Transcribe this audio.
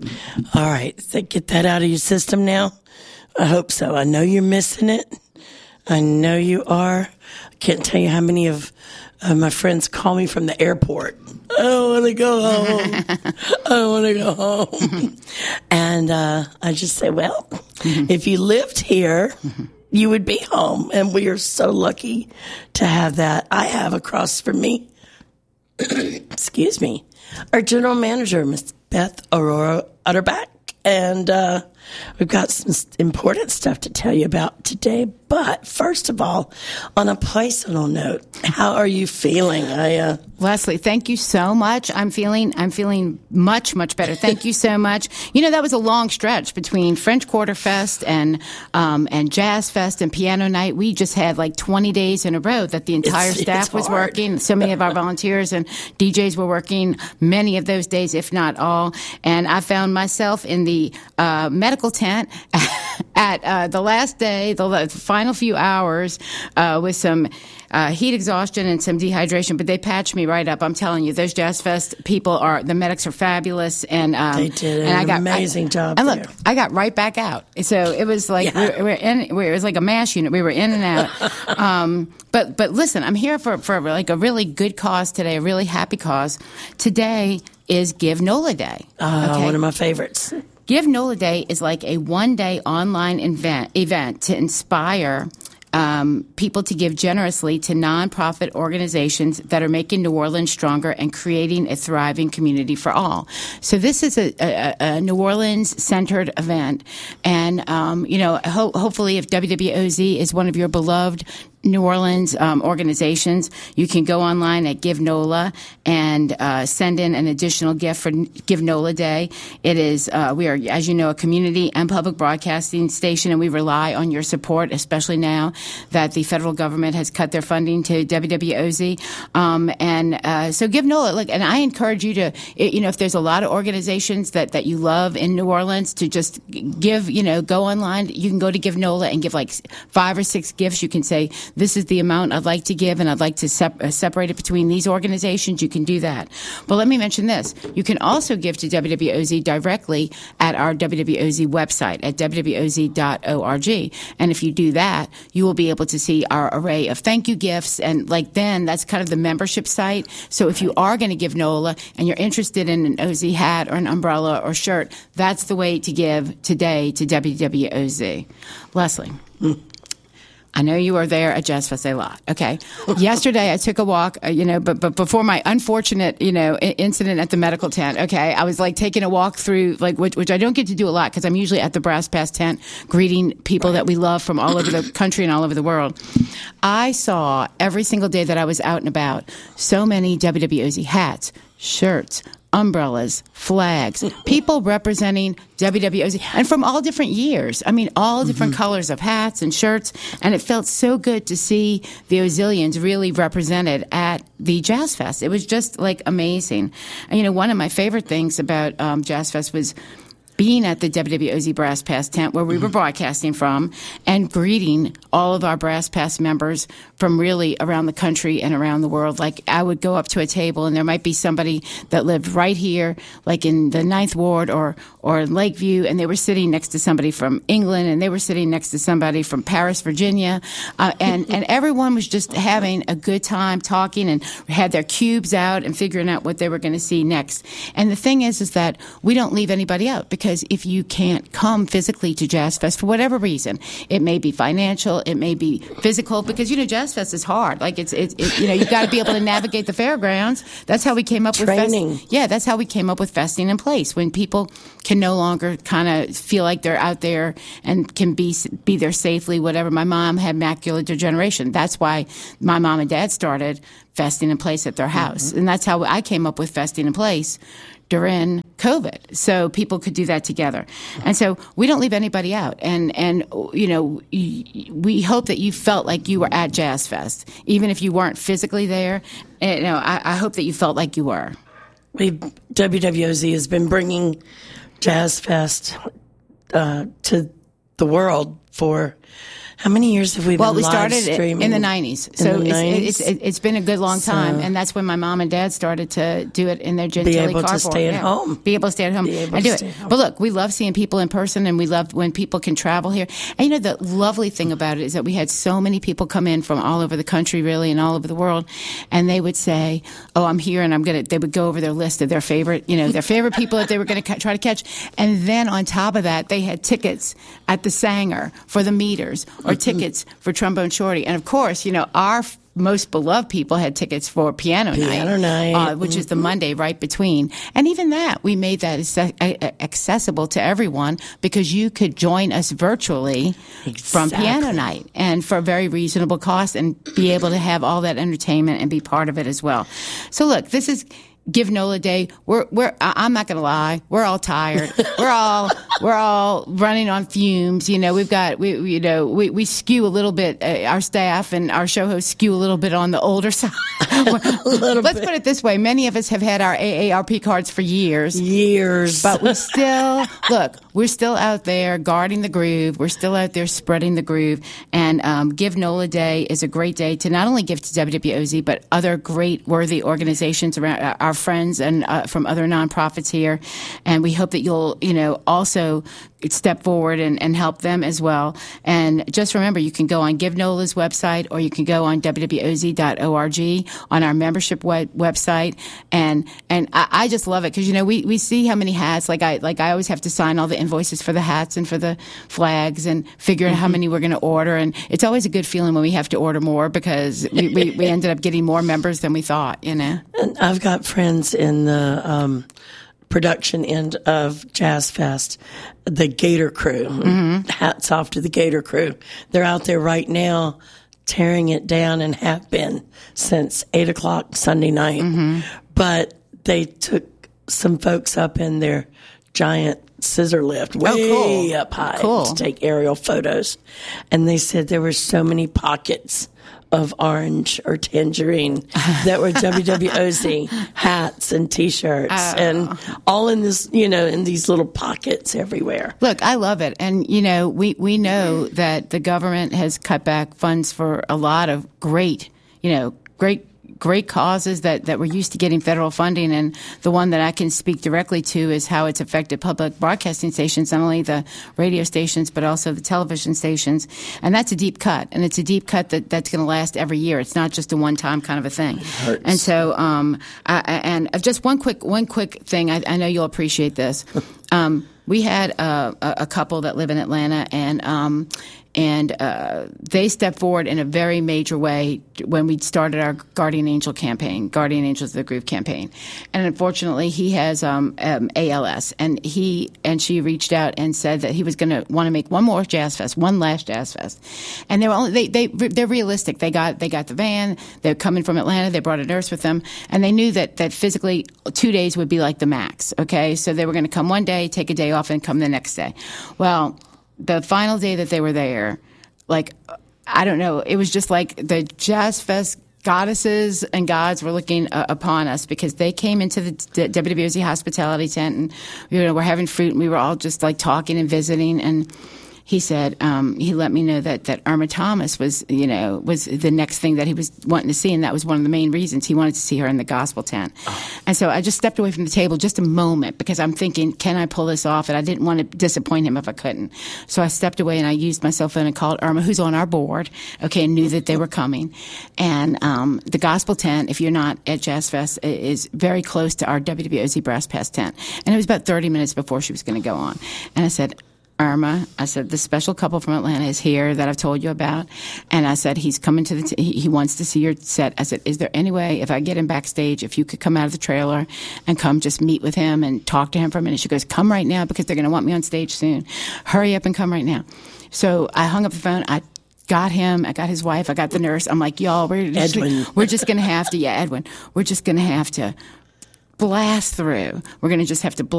All right. So get that out of your system now. I hope so. I know you're missing it. I know you are. I can't tell you how many of my friends call me from the airport. I don't want to go home. I don't want to go home. And I just say, well, if you lived here, you would be home. And we are so lucky to have that. I have across from me, excuse me, our general manager, Miss Beth Aurora Utterback. And we've got some important stuff to tell you about today. But first of all, on a personal note, how are you feeling? Leslie, thank you so much. I'm feeling much, much better. Thank you so much. You know, that was a long stretch between French Quarter Fest and Jazz Fest and Piano Night. We just had like 20 days in a row that the entire staff was working. So many of our volunteers and DJs were working many of those days, if not all. And I found myself in the medical tent at the last day, the final few hours, with some heat exhaustion and some dehydration, but they patched me right up. I'm telling you, those Jazz Fest the medics are fabulous, and they did an amazing job. And look, I got right back out. So it was like it was like a MASH unit. We were in and out. But listen, I'm here for like a really good cause today, a really happy cause. Today is Give NOLA Day. Okay? One of my favorites. Give NOLA Day is like a one-day online event to inspire people to give generously to nonprofit organizations that are making New Orleans stronger and creating a thriving community for all. So this is a New Orleans-centered event, and hopefully, if WWOZ is one of your beloved New Orleans organizations, you can go online at Give NOLA and send in an additional gift for Give NOLA Day. It is we are, as you know, a community and public broadcasting station, and we rely on your support, especially now that the federal government has cut their funding to WWOZ. So Give NOLA. Look, and I encourage you to, if there's a lot of organizations that you love in New Orleans, to just give. Go online. You can go to Give NOLA and give like 5 or 6 gifts. You can say, this is the amount I'd like to give, and I'd like to separate it between these organizations. You can do that. But let me mention this. You can also give to WWOZ directly at our WWOZ website at wwoz.org. And if you do that, you will be able to see our array of thank you gifts. And then that's kind of the membership site. So if you are going to give NOLA and you're interested in an OZ hat or an umbrella or shirt, that's the way to give today to WWOZ. Leslie. I know you were there at Jazz Fest a lot. Okay. Yesterday I took a walk, but before my unfortunate, incident at the medical tent, okay, I was like taking a walk through, which I don't get to do a lot because I'm usually at the Brass Pass tent greeting people that we love from all over the country and all over the world. I saw every single day that I was out and about so many WWOZ hats, shirts, umbrellas, flags, people representing WWOZ, and from all different years. I mean, all different colors of hats and shirts, and it felt so good to see the Ozillians really represented at the Jazz Fest. It was just like amazing. And, one of my favorite things about Jazz Fest was being at the WWOZ Brass Pass tent where we were broadcasting from and greeting all of our Brass Pass members from really around the country and around the world. Like, I would go up to a table and there might be somebody that lived right here, like in the 9th Ward or in Lakeview, and they were sitting next to somebody from England, and they were sitting next to somebody from Paris, Virginia, and everyone was just having a good time talking and had their cubes out and figuring out what they were going to see next. And the thing is that we don't leave anybody out, because if you can't come physically to Jazz Fest for whatever reason, it may be financial, it may be physical, because Jazz Fest is hard. Like it's you got to be able to navigate the fairgrounds. That's how we came up with training. That's how we came up with Festing in Place, when people can no longer kind of feel like they're out there and can be there safely. Whatever. My mom had macular degeneration. That's why my mom and dad started Festing in Place at their house, and that's how I came up with Festing in Place during COVID, so people could do that together. And so we don't leave anybody out. And we hope that you felt like you were at Jazz Fest, even if you weren't physically there. And, I hope that you felt like you were. WWOZ has been bringing Jazz Fest to the world for How many years have we been Well, we live started it streaming? in the 90s. So the 90s? It's been a good long time. And that's when my mom and dad started to do it in their Gentilly Be able carport. to stay at home. Be able to stay at home and do it. But look, we love seeing people in person, and we love when people can travel here. And the lovely thing about it is that we had so many people come in from all over the country, really, and all over the world. And they would say, oh, I'm here, and they would go over their list of their favorite people that they were going to try to catch. And then on top of that, they had tickets at the Sanger for the Meters, or tickets for Trombone Shorty. And of course, our most beloved people had tickets for Piano Night, which is the Monday right between. And even that, we made that accessible to everyone, because you could join us virtually from Piano Night, and for a very reasonable cost, and be able to have all that entertainment and be part of it as well. So look, this is Give NOLA Day. I'm not going to lie. We're all tired. We're all running on fumes. We skew a little bit. Our staff and our show hosts skew a little bit on the older side. Let's put it this way. Many of us have had our AARP cards for years. But we're still out there guarding the groove. We're still out there spreading the groove. And Give NOLA Day is a great day to not only give to WWOZ, but other great, worthy organizations around our friends and from other nonprofits here. And we hope that you'll, also step forward and help them as well. And just remember, you can go on Give NOLA's website, or you can go on WWOZ.org on our membership website. And I just love it, because, we see how many hats, like I always have to sign all the invoices for the hats and for the flags, and figure out how many we're going to order. And it's always a good feeling when we have to order more, because we ended up getting more members than we thought, And I've got friends in the production end of Jazz Fest, the Gator Crew. Hats off to the Gator Crew. They're out there right now tearing it down, and have been since 8 o'clock Sunday night. But they took some folks up in their giant scissor lift way up high to take aerial photos. And they said there were so many pockets of orange or tangerine that were WWOZ hats and T-shirts, and all in this, in these little pockets everywhere. Look, I love it. And, we know that the government has cut back funds for a lot of great causes that we're used to getting federal funding. And the one that I can speak directly to is how it's affected public broadcasting stations, not only the radio stations, but also the television stations. And that's a deep cut. And it's a deep cut that's going to last every year. It's not just a one-time kind of a thing. It hurts. And so, and just one quick thing. I know you'll appreciate this. We had a couple that live in Atlanta, and they stepped forward in a very major way when we started our Guardian Angel campaign, Guardian Angels of the Groove campaign. And unfortunately, he has ALS, and she reached out and said that he was going to want to make one last Jazz Fest. And they're realistic. They got the van. They're coming from Atlanta. They brought a nurse with them, and they knew that physically 2 days would be like the max. Okay, so they were going to come one day, take a day off, and come the next day. Well, the final day that they were there, I don't know, it was just like the Jazz Fest goddesses and gods were looking upon us, because they came into the WWOZ hospitality tent, and we're having fruit, and we were all just talking and visiting. And he said, he let me know that Irma Thomas was the next thing that he was wanting to see, and that was one of the main reasons he wanted to see her in the gospel tent. And so I just stepped away from the table just a moment, because I'm thinking, can I pull this off? And I didn't want to disappoint him if I couldn't. So I stepped away, and I used my cell phone and called Irma, who's on our board, and knew that they were coming. And the gospel tent, if you're not at Jazz Fest, is very close to our WWOZ Brass Pass tent. And it was about 30 minutes before she was going to go on. And I said, Irma, I said, the special couple from Atlanta is here that I've told you about. And I said, he's coming to he wants to see your set. I said, is there any way, if I get him backstage, if you could come out of the trailer and come just meet with him and talk to him for a minute? She goes, come right now, because they're going to want me on stage soon. Hurry up and come right now. So I hung up the phone. I got him. I got his wife. I got the nurse. I'm like, y'all, we're just going to have to, Edwin, we're just going to have to blast through. We're going to just have to blast